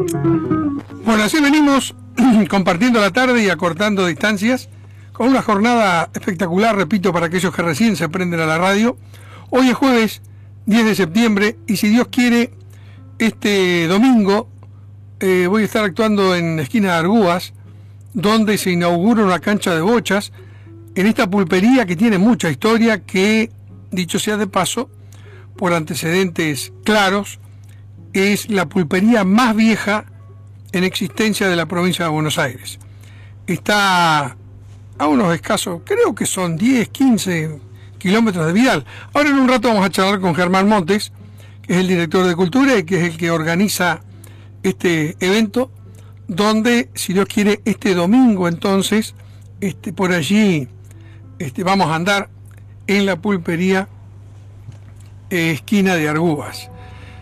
Bueno, así venimos compartiendo la tarde y acortando distancias con una jornada espectacular, repito, para aquellos que recién se prenden a la radio. Hoy es jueves 10 de septiembre y si Dios quiere, este domingo voy a estar actuando en esquina de Arguas, donde se inaugura una cancha de bochas en esta pulpería que tiene mucha historia, que, dicho sea de paso, por antecedentes claros, es la pulpería más vieja en existencia de la provincia de Buenos Aires. Está a unos escasos, creo que son 10, 15 kilómetros de Vidal. Ahora en un rato vamos a charlar con Germán Montes, que es el director de Cultura y que es el que organiza este evento, donde, si Dios quiere, este domingo entonces, por allí vamos a andar en la pulpería esquina de Argubas.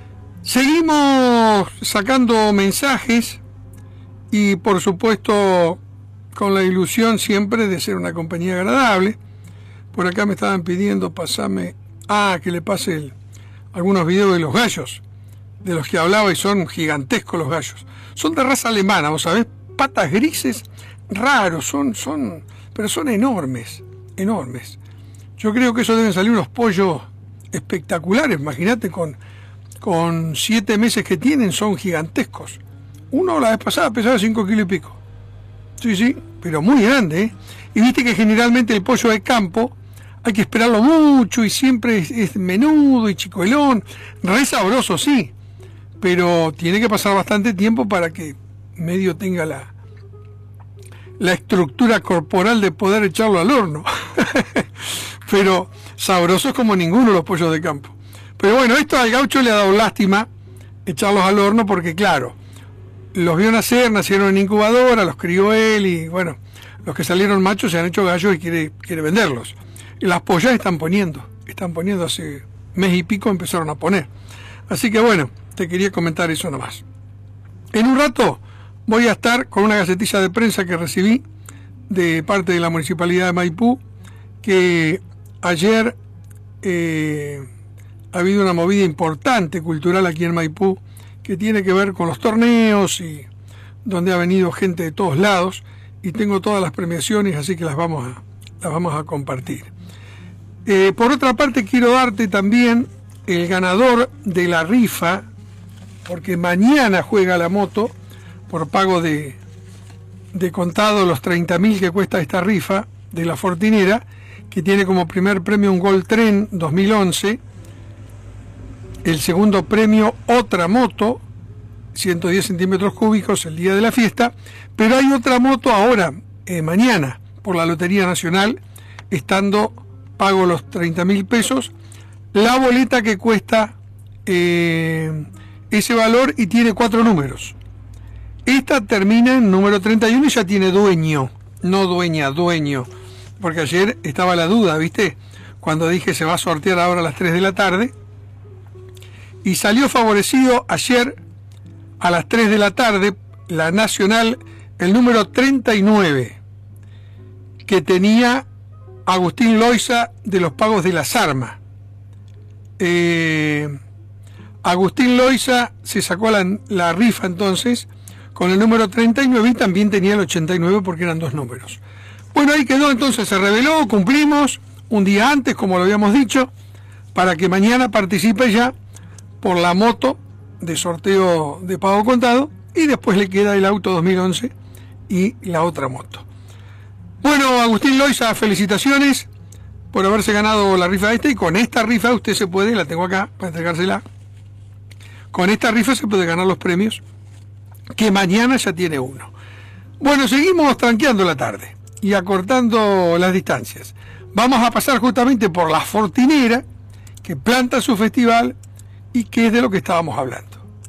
Seguimos sacando mensajes y por supuesto con la ilusión siempre de ser una compañía agradable. Por acá me estaban pidiendo pasarme, que le pase algunos videos de los gallos, de los que hablaba, y son gigantescos los gallos. Son de raza alemana, vos sabés, patas grises, raros, pero son enormes, enormes. Yo creo que eso deben salir unos pollos espectaculares, imagínate, con 7 meses que tienen, son gigantescos. Uno la vez pasada pesaba 5 kilos y pico. Sí, pero muy grande, ¿eh? Y viste que generalmente el pollo de campo hay que esperarlo mucho y siempre es menudo y chicuelón, re sabroso, sí, pero tiene que pasar bastante tiempo para que medio tenga la estructura corporal de poder echarlo al horno. Pero sabrosos como ninguno los pollos de campo. Pero bueno, esto al gaucho le ha dado lástima echarlos al horno porque, claro, los vio nacer, nacieron en incubadora, los crió él y, bueno, los que salieron machos se han hecho gallos y quiere venderlos. Y las pollas están poniendo hace mes y pico, empezaron a poner. Así que, bueno, te quería comentar eso nomás. En un rato voy a estar con una gacetilla de prensa que recibí de parte de la Municipalidad de Maipú, que ayer ha habido una movida importante cultural aquí en Maipú que tiene que ver con los torneos y donde ha venido gente de todos lados, y tengo todas las premiaciones, así que las vamos a compartir. Por otra parte, quiero darte también el ganador de la rifa, porque mañana juega la moto por pago de contado los 30.000 que cuesta esta rifa de la Fortinera, que tiene como primer premio un Gol Tren 2011, el segundo premio otra moto, 110 centímetros cúbicos el día de la fiesta, pero hay otra moto ahora, mañana, por la Lotería Nacional, estando pago los 30.000 pesos, la boleta que cuesta ese valor y tiene 4 números. Esta termina en número 31 y ya tiene dueño, no dueña, dueño, porque ayer estaba la duda, ¿viste? Cuando dije se va a sortear ahora a las 3 de la tarde, y salió favorecido ayer a las 3 de la tarde, la Nacional, el número 39, que tenía Agustín Loiza de los Pagos de las Armas. Agustín Loiza se sacó la rifa entonces con el número 39 y también tenía el 89 porque eran 2 números. Bueno, ahí quedó, entonces se reveló, cumplimos un día antes, como lo habíamos dicho, para que mañana participe ya por la moto de sorteo de pago contado, y después le queda el auto 2011 y la otra moto. Bueno, Agustín Loiza, felicitaciones por haberse ganado la rifa esta, y con esta rifa usted se puede, la tengo acá para entregársela, con esta rifa se puede ganar los premios, que mañana ya tiene uno. Bueno, seguimos tranqueando la tarde y acortando las distancias. Vamos a pasar justamente por la Fortinera, que planta su festival y que es de lo que estábamos hablando.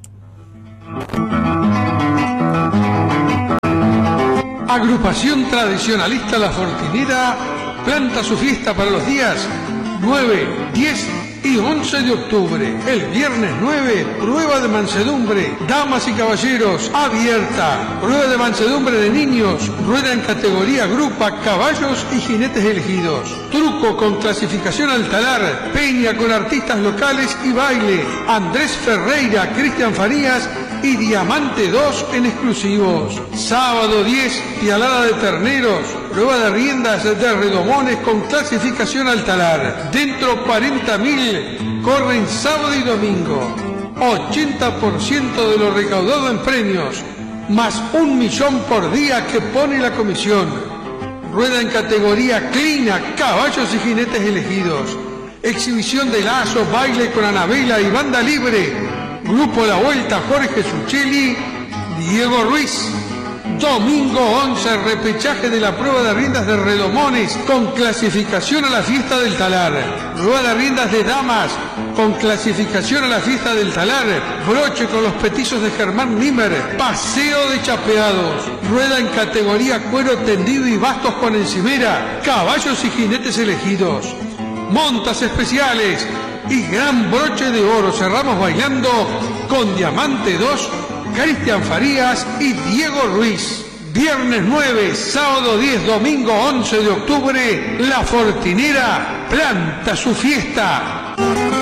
Agrupación Tradicionalista La Fortinera planta su fiesta para los días 9, 10 y 11 de octubre. El viernes 9, prueba de mansedumbre, damas y caballeros, abierta. Prueba de mansedumbre de niños, rueda en categoría grupa, caballos y jinetes elegidos. Truco con clasificación al talar, peña con artistas locales y baile. Andrés Ferreira, Cristian Farías y Diamante 2 en exclusivos. Sábado 10, pialada de terneros, prueba de riendas de redomones con clasificación al talar. Dentro 40.000 corren sábado y domingo. 80% de lo recaudado en premios, más 1 millón por día que pone la comisión. Rueda en categoría clina, caballos y jinetes elegidos. Exhibición de lazo, baile con Anabela y banda libre. Grupo La Vuelta, Jorge Suchelli, Diego Ruiz. Domingo 11, repechaje de la prueba de riendas de redomones con clasificación a la fiesta del talar. Prueba de riendas de damas con clasificación a la fiesta del talar. Broche con los petizos de Germán Nimmer. Paseo de chapeados. Rueda en categoría cuero tendido y bastos con encimera. Caballos y jinetes elegidos. Montas especiales y gran broche de oro. Cerramos bailando con Diamante 2, Cristian Farías y Diego Ruiz. Viernes 9, sábado 10, domingo 11 de octubre, La Fortinera planta su fiesta.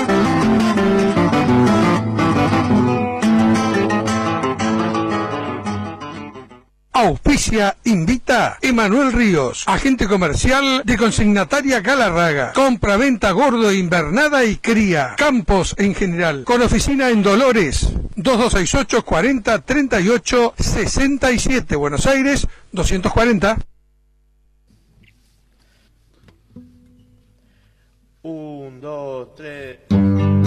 Auspicia, invita Emanuel Ríos, agente comercial de Consignataria Galarraga. Compra-venta gordo, invernada y cría. Campos en general. Con oficina en Dolores. 2268 40 38 67. Buenos Aires, 240. 1, 2, 3.